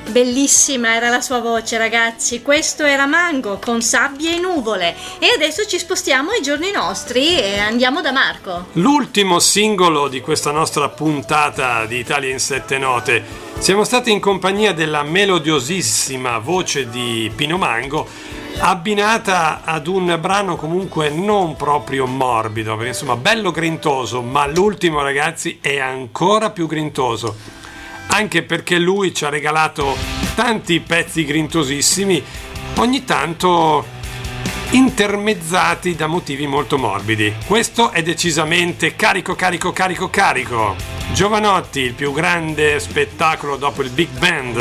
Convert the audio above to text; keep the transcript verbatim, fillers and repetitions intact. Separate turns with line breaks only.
Bellissima era la sua voce, ragazzi. Questo era Mango con Sabbie e nuvole. E adesso ci spostiamo ai giorni nostri e andiamo da Marco.
L'ultimo singolo di questa nostra puntata di Italia in sette note. Siamo stati in compagnia della melodiosissima voce di Pino Mango, abbinata ad un brano comunque non proprio morbido, perché insomma bello grintoso, ma l'ultimo, ragazzi, è ancora più grintoso. Anche perché lui ci ha regalato tanti pezzi grintosissimi, ogni tanto intermezzati da motivi molto morbidi. Questo è decisamente carico, carico, carico, carico. Jovanotti, il più grande spettacolo dopo il Big Band.